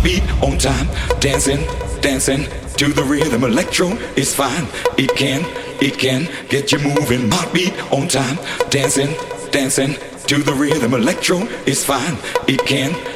heartbeat on time, dancing, dancing to the rhythm. Electro is fine, it can get you moving. Heartbeat on time, dancing, dancing to the rhythm. Electro is fine, it can